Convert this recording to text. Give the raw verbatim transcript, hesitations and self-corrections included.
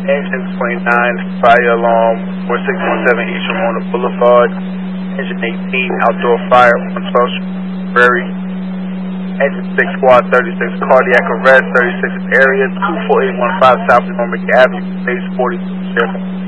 Engine twenty-nine, fire alarm, four six one seven East Ramona Boulevard. Engine eighteen, outdoor fire on twelfth Prairie. Engine six, squad thirty-six, cardiac arrest, thirty-six area, two four eight one five South Norfolk Avenue, base forty-two.